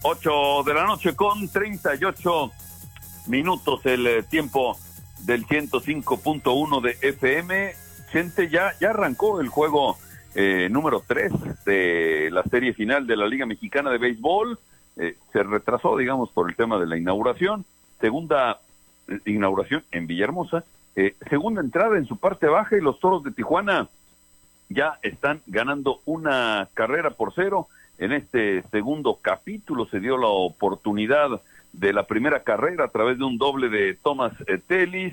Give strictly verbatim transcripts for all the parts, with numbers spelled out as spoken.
Ocho de la noche con treinta y ocho minutos, el eh, tiempo del ciento cinco punto uno de F M. Gente, ya, ya arrancó el juego eh, número tres de la serie final de la Liga Mexicana de Béisbol. Eh, se retrasó, digamos, por el tema de la inauguración. Segunda eh, inauguración en Villahermosa. Eh, segunda entrada en su parte baja y los Toros de Tijuana ya están ganando una carrera por cero. En este segundo capítulo se dio la oportunidad de la primera carrera a través de un doble de Thomas Tellis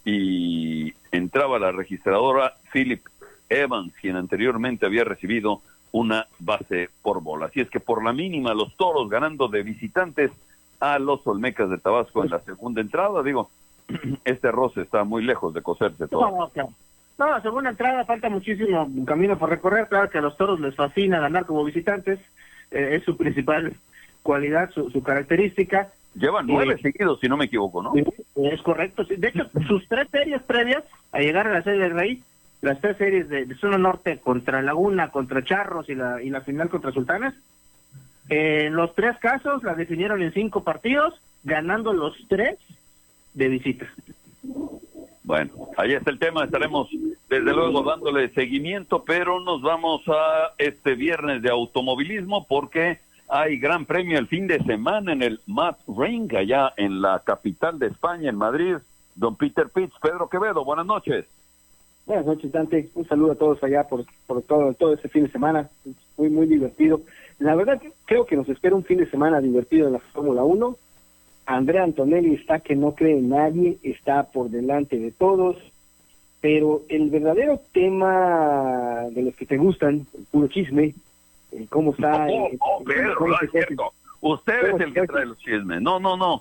y entraba la registradora Philip Evans, quien anteriormente había recibido una base por bola. Así es que por la mínima los Toros ganando de visitantes a los Olmecas de Tabasco en la segunda entrada. Digo, este arroz está muy lejos de cocerse todo. No, no, no, la segunda entrada falta muchísimo camino por recorrer. Claro que a los Toros les fascina ganar como visitantes, eh, es su principal cualidad, su, su característica. Llevan nueve eh, seguidos, si no me equivoco, ¿no? Es correcto. De hecho, sus tres series previas a llegar a la Serie del Rey, las tres series de, de Zona Norte contra Laguna, contra Charros y la, y la final contra Sultanes, eh, en los tres casos la definieron en cinco partidos, ganando los tres de visita. Bueno, ahí está el tema, estaremos desde luego dándole seguimiento, pero nos vamos a este viernes de automovilismo porque hay gran premio el fin de semana en el Matt Ring, allá en la capital de España, en Madrid. Don Peter Pitts, Pedro Quevedo, buenas noches. Buenas noches, Dante. Un saludo a todos allá por, por todo, todo este fin de semana. Muy, muy divertido. La verdad que creo que nos espera un fin de semana divertido en la Fórmula uno. Andrea Antonelli está que no cree en nadie, está por delante de todos, pero el verdadero tema de los que te gustan, el puro chisme, el cómo está... Oh, el, oh, el, Pedro, cómo no se es cierto. Usted es el que trae los chismes. No, no, no.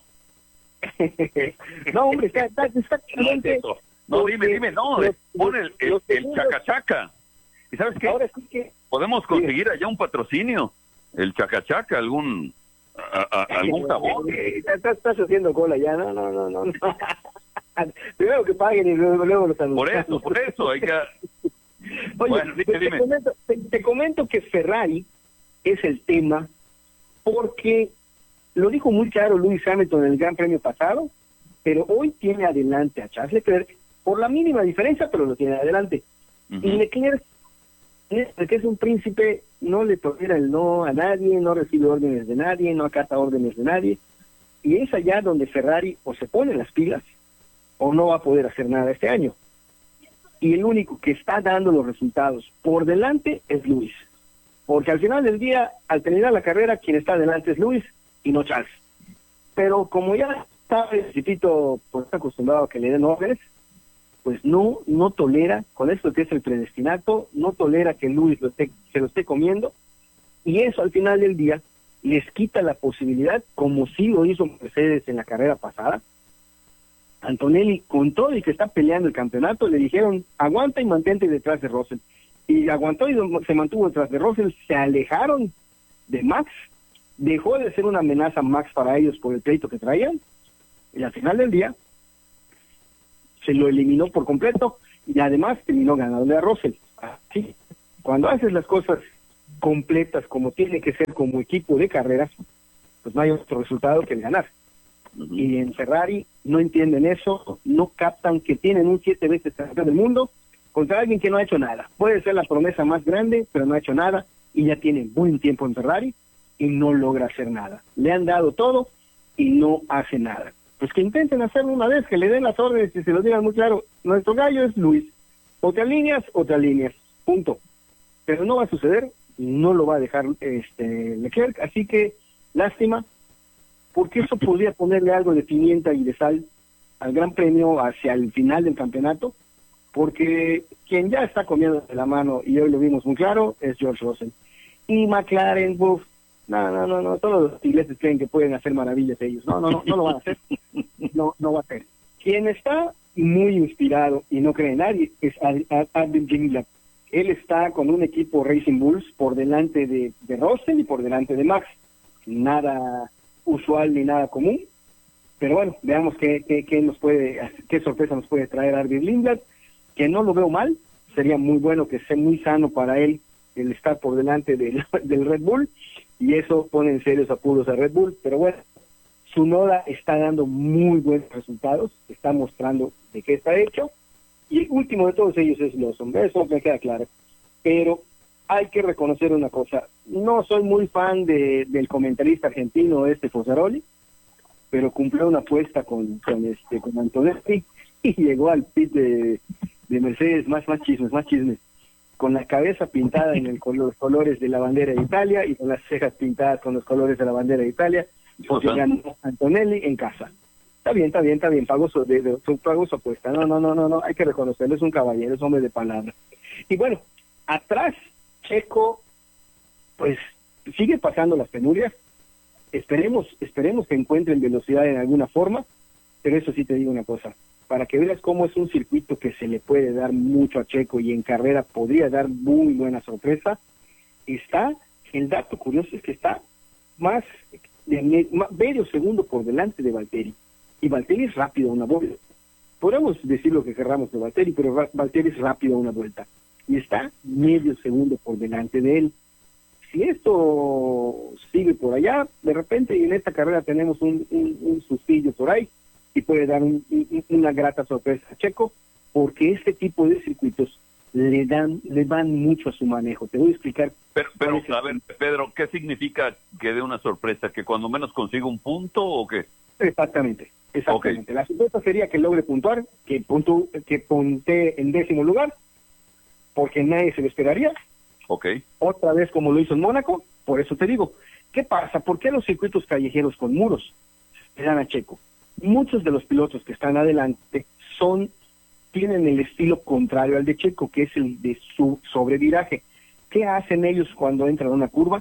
No, hombre, está, está No, exactamente... es eso. No, dime, dime, no, los- pon el, el, los el segundos- chacachaca. ¿Y sabes qué? Ahora sí que... Podemos conseguir allá un patrocinio, el chacachaca, algún a, a- algún jabón. Estás, estás haciendo cola ya, no, no, no, no. no. Primero que paguen y luego, luego los Por anunciamos. eso, por eso, hay que... Oye, Bueno, dime, te, dime. comento, te, te comento que Ferrari es el tema porque lo dijo muy claro Lewis Hamilton en el Gran Premio pasado, pero hoy tiene adelante a Charles Leclerc por la mínima diferencia, pero lo tiene adelante. Ujú. Y Leclerc, que es un príncipe, no le tolera el no a nadie, no recibe órdenes de nadie, no acata órdenes de nadie, y es allá donde Ferrari o se pone las pilas o no va a poder hacer nada este año. Y el único que está dando los resultados por delante es Lewis, porque al final del día, al terminar la carrera, quien está adelante es Lewis y no Charles. Pero como ya está el Chipito, pues está acostumbrado a que le den órdenes, pues no no tolera, con esto que es el predestinato, no tolera que Lewis lo esté, se lo esté comiendo, y eso al final del día les quita la posibilidad, como sí lo hizo Mercedes en la carrera pasada. Antonelli, con todo y que está peleando el campeonato, le dijeron, aguanta y mantente detrás de Russell. Y aguantó y se mantuvo detrás de Russell, se alejaron de Max, dejó de ser una amenaza Max para ellos por el pleito que traían, y al final del día se lo eliminó por completo y además terminó ganándole a Russell. Así, cuando haces las cosas completas como tiene que ser como equipo de carreras, pues no hay otro resultado que el ganar. Ujú. Y en Ferrari no entienden eso, no captan que tienen un siete veces campeón del mundo contra alguien que no ha hecho nada. Puede ser la promesa más grande, pero no ha hecho nada y ya tiene buen tiempo en Ferrari y no logra hacer nada. Le han dado todo y no hace nada. Pues que intenten hacerlo una vez, que le den las órdenes y se lo digan muy claro. Nuestro gallo es Luis. Otras líneas, otras líneas. Punto. Pero no va a suceder, no lo va a dejar este Leclerc, así que lástima, porque eso podría ponerle algo de pimienta y de sal al Gran Premio hacia el final del campeonato, porque quien ya está comiendo de la mano, y hoy lo vimos muy claro, es George Russell. Y McLaren, uf, no, no, no, no, todos los ingleses creen que pueden hacer maravillas ellos. No, no, no, no lo van a hacer. No, no va a hacer. Quien está muy inspirado y no cree en nadie es Adrian Ginglas. Él está con un equipo Racing Bulls por delante de, de Russell y por delante de Max. Nada usual ni nada común. Pero bueno, veamos qué, qué, qué nos puede, qué sorpresa nos puede traer Adrian Ginglas, que no lo veo mal. Sería muy bueno, que sea muy sano para él el estar por delante del, del Red Bull, y eso pone en serios apuros a Red Bull, pero bueno, Tsunoda está dando muy buenos resultados, está mostrando de qué está hecho, y el último de todos ellos es Lawson, eso me queda claro, pero hay que reconocer una cosa, no soy muy fan de, del comentarista argentino este Fosaroli, pero cumplió una apuesta con, con este con Antonelli y llegó al pit de, de Mercedes, más más chismes, más chismes, con la cabeza pintada en el color, los colores de la bandera de Italia y con las cejas pintadas con los colores de la bandera de Italia, porque ganó Antonelli en casa. Está bien, está bien, está bien, pagó su, de, de, su, pagó su apuesta, no, no, no, no, no, hay que reconocerlo, es un caballero, es hombre de palabra. Y bueno, atrás, Checo, pues, sigue pasando las penurias, esperemos, esperemos que encuentren velocidad en alguna forma, pero eso sí te digo una cosa, para que veas cómo es un circuito que se le puede dar mucho a Checo y en carrera podría dar muy buena sorpresa, está, el dato curioso es que está más de me, más, medio segundo por delante de Valtteri, y Valtteri es rápido a una vuelta. Podemos decir lo que querramos de Valtteri, pero Valtteri es rápido a una vuelta, y está medio segundo por delante de él. Si esto sigue por allá, de repente en esta carrera tenemos un, un, un sustillo por ahí, y puede dar un, un, una grata sorpresa a Checo, porque este tipo de circuitos le dan le van mucho a su manejo. Te voy a explicar. Pero, pero a ver, Pedro, ¿qué significa que dé una sorpresa? ¿Que cuando menos consiga un punto o qué? Exactamente, exactamente. Okay. La sorpresa sería que logre puntuar, que punto, que punte en décimo lugar, porque nadie se lo esperaría. Okay. Otra vez como lo hizo en Mónaco, por eso te digo, ¿qué pasa? ¿Por qué los circuitos callejeros con muros le dan a Checo? Muchos de los pilotos que están adelante son tienen el estilo contrario al de Checo, que es el de su sobreviraje. ¿Qué hacen ellos cuando entran a una curva?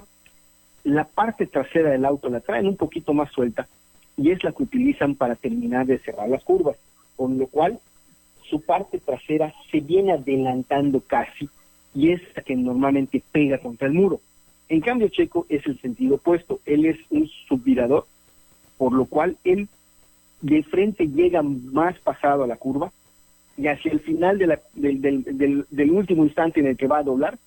La parte trasera del auto la traen un poquito más suelta y es la que utilizan para terminar de cerrar las curvas, con lo cual su parte trasera se viene adelantando casi y es la que normalmente pega contra el muro. En cambio, Checo es el sentido opuesto, él es un subvirador, por lo cual él de frente llega más pasado a la curva y hacia el final de la, del, del, del, del último instante en el que va a doblar,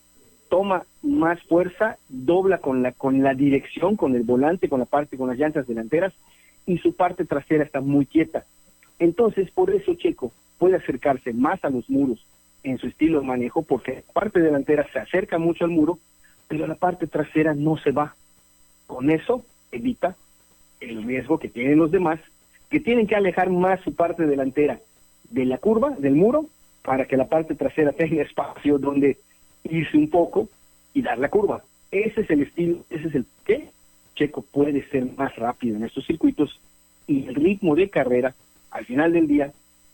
toma más fuerza, dobla con la con la dirección, con el volante, con la parte, con las llantas delanteras, y su parte trasera está muy quieta. Entonces, por eso Checo puede acercarse más a los muros en su estilo de manejo, porque la parte delantera se acerca mucho al muro, pero la parte trasera no se va. Con eso evita el riesgo que tienen los demás, que tienen que alejar más su parte delantera de la curva, del muro, para que la parte trasera tenga espacio donde irse un poco y dar la curva. Ese es el estilo, ese es el que Checo puede ser más rápido en estos circuitos y el ritmo de carrera, al final del día,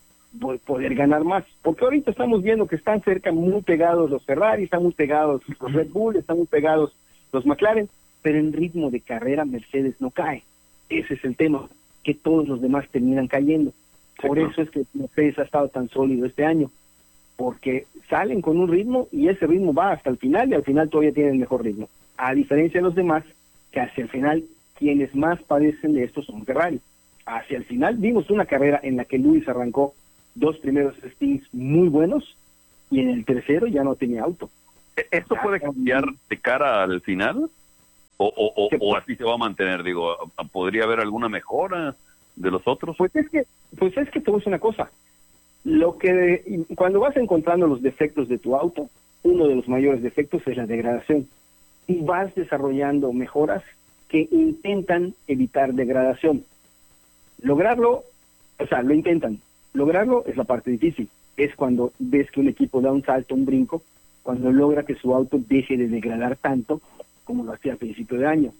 poder ganar más. Porque ahorita estamos viendo que están cerca, muy pegados los Ferrari, están muy pegados los Red Bull, están muy pegados los McLaren, pero en ritmo de carrera Mercedes no cae. Ese es el tema, que todos los demás terminan cayendo. Por sí, eso es que Mercedes ha estado tan sólido este año, porque salen con un ritmo y ese ritmo va hasta el final y al final todavía tienen el mejor ritmo. A diferencia de los demás, que hacia el final quienes más padecen de esto son Ferrari. Hacia el final vimos una carrera en la que Lewis arrancó dos primeros stints muy buenos y en el tercero ya no tenía auto. ¿Esto puede cambiar de cara al final? ¿O, o, o, o así se va a mantener? Digo, ¿podría haber alguna mejora de los otros? Pues es que, pues es que te voy a decir una cosa. Lo que cuando vas encontrando los defectos de tu auto, uno de los mayores defectos es la degradación. Y vas desarrollando mejoras que intentan evitar degradación. Lograrlo, o sea, lo intentan. Lograrlo es la parte difícil. Es cuando ves que un equipo da un salto, un brinco, cuando logra que su auto deje de degradar tanto como lo hacía al principio de año.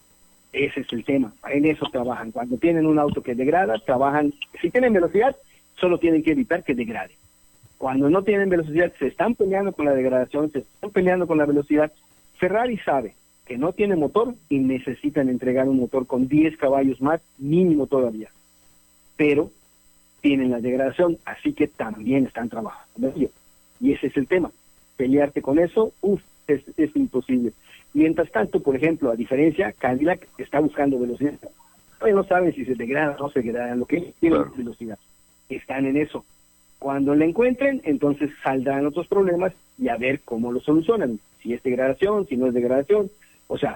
Ese es el tema. En eso trabajan. Cuando tienen un auto que degrada, trabajan. Si tienen velocidad, solo tienen que evitar que degrade. Cuando no tienen velocidad, se están peleando con la degradación, se están peleando con la velocidad. Ferrari sabe que no tiene motor y necesitan entregar un motor con diez caballos más, mínimo todavía. Pero tienen la degradación, así que también están trabajando. Y ese es el tema. Pelearte con eso, uff, es, es imposible. Mientras tanto, por ejemplo, a diferencia, Cadillac está buscando velocidad. Todavía no saben si se degrada o no se degrada, lo que tienen claro. Velocidad. Están en eso. Cuando la encuentren, entonces saldrán otros problemas y a ver cómo lo solucionan. Si es degradación, si no es degradación. O sea,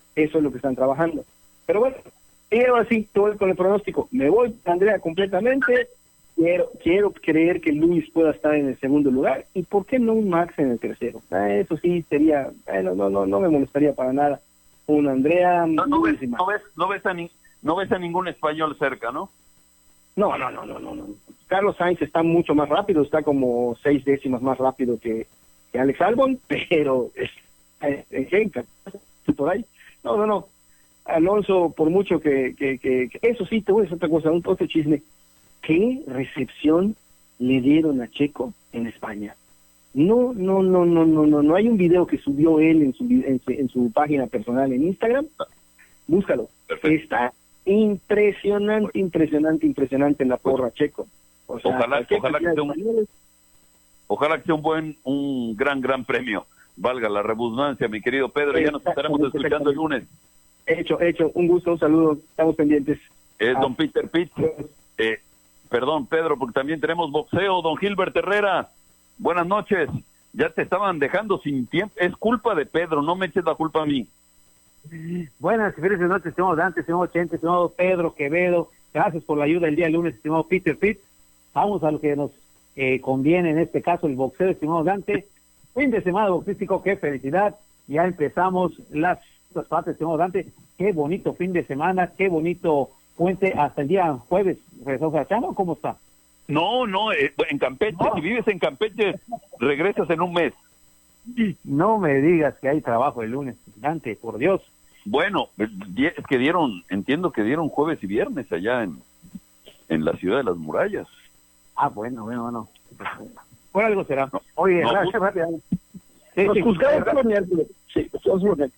Eso es lo que están trabajando. Pero bueno, yo así, todo con el pronóstico. Me voy, Andrea, completamente. Quiero, quiero creer que Luis pueda estar en el segundo lugar. ¿Y por qué no un Max en el tercero? Ah, eso sí sería, bueno, no, no, no me molestaría para nada. Un Andrea. No, no, ves, no, ves, no, ves a ni, no ves a ningún español cerca, ¿no? No, no, no, no, no, no. Carlos Sainz está mucho más rápido, está como seis décimas más rápido que, que Alex Albon, pero es, es, es, por ahí. No, no, no. Alonso, por mucho que, que, que, que eso sí, te voy a decir otra cosa, un otro chisme. ¿Qué recepción le dieron a Checo en España? No, no, no, no, no, no, no hay un video que subió él en su en su, en su página personal en Instagram. Búscalo. Perfecto. Está impresionante, impresionante, impresionante en la porra Checo. O sea, ojalá, ojalá que sea un, ojalá que sea un buen, un gran, gran premio. Valga la redundancia, mi querido Pedro. Ya nos estaremos escuchando el lunes. Hecho, hecho. Un gusto, un saludo. Estamos pendientes. Es ah. don Peter Pitt. Eh, perdón, Pedro, porque también tenemos boxeo. Don Gilbert Herrera. Buenas noches. Ya te estaban dejando sin tiempo. Es culpa de Pedro, no me eches la culpa a mí. Buenas y felices noches, estimado Dante, estimado Chente, estimado Pedro Quevedo. Gracias por la ayuda el día lunes, estimado Peter Pitt. Vamos a lo que nos eh, conviene, en este caso el boxeo, estimado Dante. Fin de semana boxístico, qué felicidad. Ya empezamos las, las partes, estimado Dante. Qué bonito fin de semana, qué bonito puente. Hasta el día jueves, ¿regresó a Chama? ¿Cómo está? No, no, eh, en Campeche, no. Si vives en Campeche, regresas en un mes. No me digas que hay trabajo el lunes, Dante, por Dios. Bueno, es que dieron, entiendo que dieron jueves y viernes allá en, en la ciudad de las murallas. Ah, bueno, bueno, bueno. Por algo será. No, Oye, no, rápido, rápido. Sí, los sí, juzgados sí, los miércoles. Sí, los miércoles.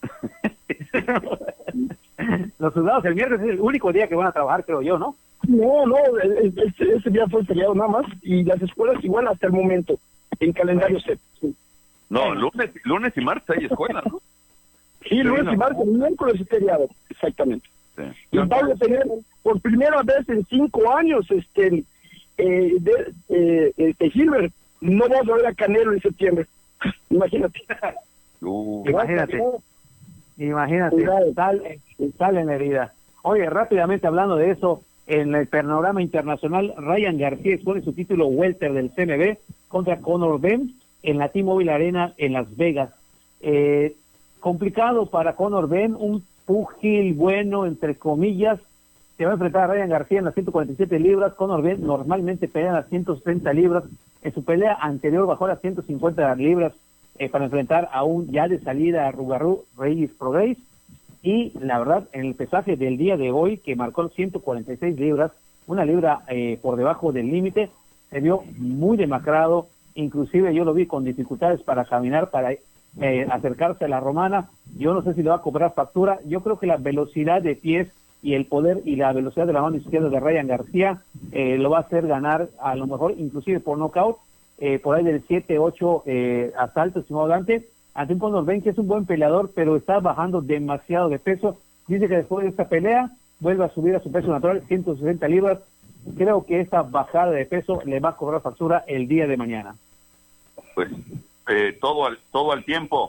Los juzgados el miércoles es el único día que van a trabajar, creo yo, ¿no? No, no, ese, ese día fue feriado nada más, y las escuelas igual hasta el momento, en calendario set. Sí. No, lunes, lunes y martes hay escuela, ¿no? Sí, lunes y martes, miércoles es feriado, exactamente. Sí. Y vamos a tener por primera vez en cinco años, este, eh, de, eh, este Gilbert, no vamos a ver a Canelo en septiembre. Imagínate. Uh, imagínate. Imagínate, sale, sale en herida. Oye, rápidamente hablando de eso, en el panorama internacional, Ryan García expone su título welter del C M B contra Conor Benn en la T-Mobile Arena en Las Vegas. Eh, complicado para Conor Benn, un pugil bueno, entre comillas. Se va a enfrentar a Ryan García en las ciento cuarenta y siete libras. Conor Benn normalmente pelea en las ciento sesenta libras. En su pelea anterior bajó a las ciento cincuenta libras eh, para enfrentar a un ya de salida a Rugarú Reyes Prograis. Y la verdad, en el pesaje del día de hoy, que marcó ciento cuarenta y seis libras, una libra eh, por debajo del límite, se vio muy demacrado. Inclusive yo lo vi con dificultades para caminar, para eh, acercarse a la romana. Yo no sé si le va a cobrar factura. Yo creo que la velocidad de pies y el poder y la velocidad de la mano izquierda de Ryan García eh, lo va a hacer ganar, a lo mejor inclusive por nocaut, eh, por ahí del siete ocho eh, asaltos, estimado Dante, ante un Conor Benn que es un buen peleador, pero está bajando demasiado de peso. Dice que después de esta pelea vuelve a subir a su peso natural, ciento sesenta libras. Creo que esta bajada de peso le va a cobrar factura el día de mañana. Pues eh, todo al todo al tiempo.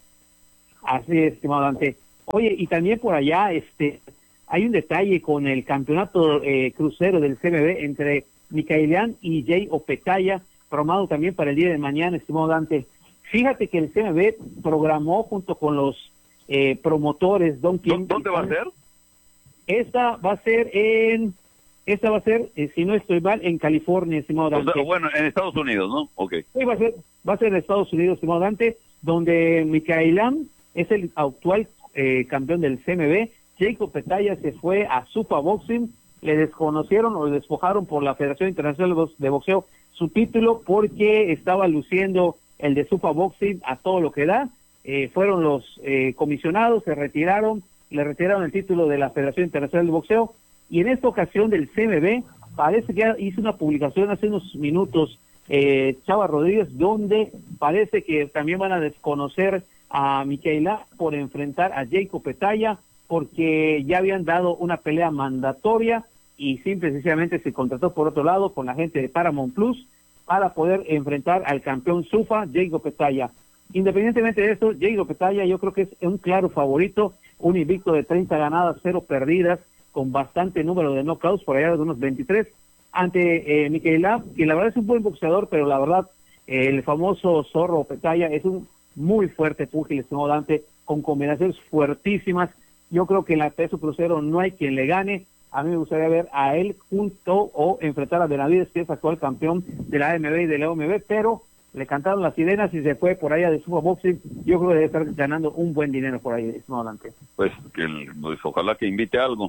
Así es, estimado Dante. Oye, y también por allá este hay un detalle con el campeonato eh, crucero del C M B entre Michaelian y Jay Opetaya, programado también para el día de mañana, estimado Dante. Fíjate que el C M B programó junto con los eh, promotores Don King. ¿Dónde va a ser? Esta va a ser en, esta va a ser, eh, si no estoy mal, en California, estimado Dante. O sea, bueno, en Estados Unidos, ¿no? Okay. Sí, va a ser, va a ser en Estados Unidos, estimado Dante, donde Michaelian es el actual eh, campeón del C M B. Jacob Petaya se fue a Supa Boxing, le desconocieron o le despojaron por la Federación Internacional de Boxeo su título porque estaba luciendo el de Supa Boxing a todo lo que da. Eh, fueron los eh, comisionados, se retiraron, le retiraron el título de la Federación Internacional de Boxeo, y en esta ocasión del C M B parece que hizo una publicación hace unos minutos eh, Chava Rodríguez, donde parece que también van a desconocer a Michaela por enfrentar a Jacob Petaya, porque ya habían dado una pelea mandatoria y simple y sencillamente se contrató por otro lado con la gente de Paramount Plus para poder enfrentar al campeón Sufa, Jacob Petaya. Independientemente de esto, Jacob Petaya yo creo que es un claro favorito, un invicto de treinta ganadas, cero perdidas, con bastante número de knockouts, por allá de unos veintitrés, ante eh, Miquelá, que la verdad es un buen boxeador, pero la verdad, eh, el famoso Zorro Petaya es un muy fuerte púgil, estimado Dante, con combinaciones fuertísimas. Yo creo que en la peso crucero no hay quien le gane. A mí me gustaría ver a él junto o enfrentar a Benavides, que es actual campeón de la A M B y de la O M B, pero le cantaron las sirenas y se fue por allá de Sumo Boxing. Yo creo que debe estar ganando un buen dinero por ahí, no adelante. Pues, que el, pues ojalá que invite algo.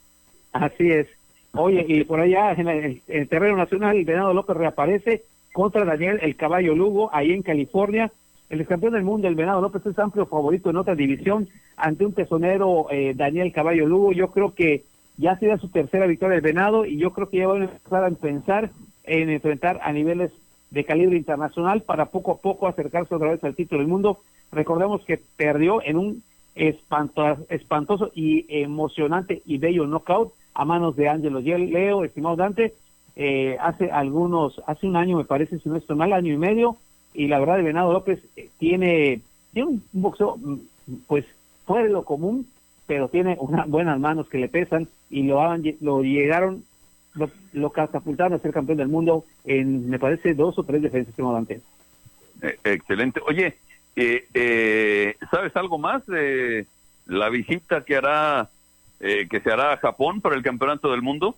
Así es. Oye, y por allá en el, en el terreno nacional, el Venado López reaparece contra Daniel el Caballo Lugo, ahí en California. El ex campeón del mundo, el Venado López, es amplio favorito en otra división ante un tesonero, eh, Daniel Caballo Lugo. Yo creo que ya será su tercera victoria el Venado, y yo creo que ya van a empezar a pensar en enfrentar a niveles de calibre internacional para poco a poco acercarse otra vez al título del mundo. Recordemos que perdió en un espanto, espantoso y emocionante y bello knockout a manos de Ángelo Leo, estimado Dante, eh, hace algunos, hace un año me parece, si no estoy mal, año y medio, y la verdad el Venado López eh, tiene, tiene un boxeo pues fuera de lo común, pero tiene unas buenas manos que le pesan, y lo, han, lo llegaron, lo, lo catapultaron a ser campeón del mundo en, me parece, dos o tres defensas, estimado Dante. Eh, excelente. Oye, eh, eh, ¿sabes algo más de la visita que hará, eh, que se hará a Japón para el campeonato del mundo?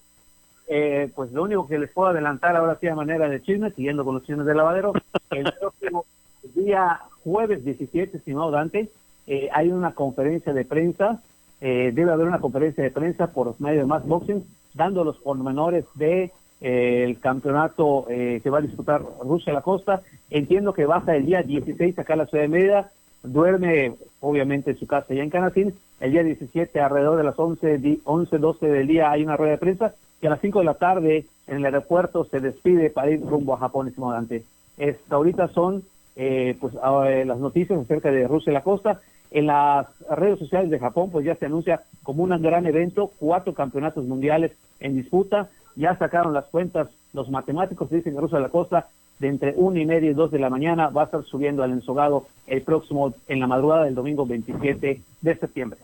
Eh, pues lo único que les puedo adelantar ahora sí a manera de chisme, siguiendo con los chismes de lavadero, el próximo día jueves diecisiete, estimado Dante, eh, hay una conferencia de prensa, eh, debe haber una conferencia de prensa por los medios de Más Boxing, dando los pormenores de eh, el campeonato eh, que va a disputar Rusia la Costa. Entiendo que baja el día dieciséis acá a la ciudad de Mérida, duerme obviamente en su casa allá en Canacín. El día diecisiete, alrededor de las once, doce del día, hay una rueda de prensa, y a las cinco de la tarde en el aeropuerto se despide para ir rumbo a Japón, estimado Dante. Hasta ahorita son eh, pues eh, las noticias acerca de Rusia la Costa. En las redes sociales de Japón pues ya se anuncia como un gran evento, cuatro campeonatos mundiales en disputa. Ya sacaron las cuentas los matemáticos, dicen que Rusia la Costa de entre una y media y dos de la mañana va a estar subiendo al Ensogado el próximo, en la madrugada del domingo veintisiete de septiembre.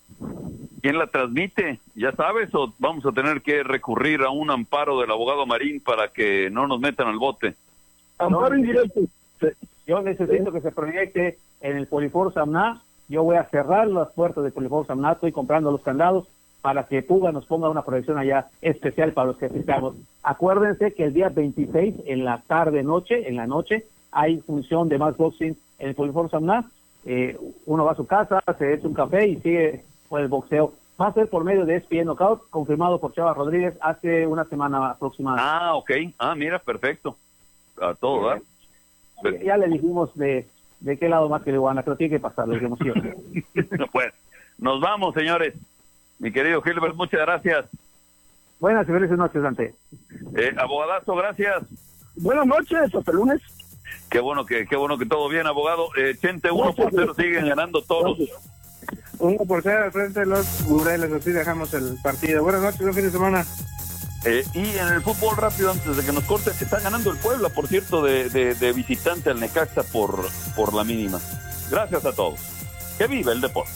¿Quién la transmite? ¿Ya sabes? ¿O vamos a tener que recurrir a un amparo del abogado Marín para que no nos metan al bote? Amparo indirecto. Yo necesito que se proyecte en el Polifor Samná. Yo voy a cerrar las puertas del Polifor Samná, estoy comprando los candados para que Puga nos ponga una proyección allá especial para los que asistamos. Acuérdense que el día veintiséis, en la tarde, noche, en la noche, hay función de Más Boxing en el Polifor Samná. Eh, uno va a su casa, se echa un café y sigue con el boxeo. Va a ser por medio de E S P N Knockout, confirmado por Chava Rodríguez hace una semana aproximadamente. Ah, ok. Ah, mira, perfecto. A todo, ¿verdad? Ya, ya le dijimos de, de qué lado más que le van a, pero tiene que pasar, le dijimos. Pues, nos vamos, señores. Mi querido Gilbert, muchas gracias. Buenas y felices noches, Dante. Eh, abogadazo, gracias. Buenas noches, hasta el lunes. Qué bueno que, qué bueno que todo bien, abogado. Eh, Chente, uno por cero, siguen ganando todos. Uno por cero al frente de los Bureles, así dejamos el partido. Buenas noches, buen fin de semana. Eh, y en el fútbol rápido, antes de que nos corten, está ganando el Puebla, por cierto, de, de, de visitante al Necaxa por, por la mínima. Gracias a todos. Que viva el deporte.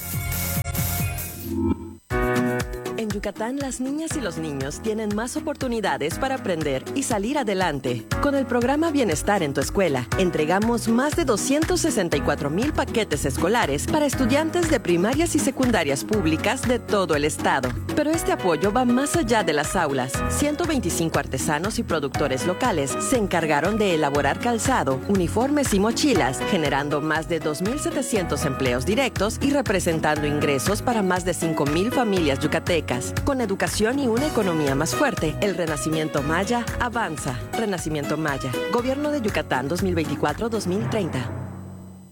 En Yucatán, las niñas y los niños tienen más oportunidades para aprender y salir adelante. Con el programa Bienestar en tu Escuela, entregamos más de doscientos sesenta y cuatro mil paquetes escolares para estudiantes de primarias y secundarias públicas de todo el estado. Pero este apoyo va más allá de las aulas. ciento veinticinco artesanos y productores locales se encargaron de elaborar calzado, uniformes y mochilas, generando más de dos mil setecientos empleos directos y representando ingresos para más de cinco mil familias yucatecas. Con educación y una economía más fuerte, el Renacimiento Maya avanza. Renacimiento Maya, Gobierno de Yucatán dos mil veinticuatro a dos mil treinta.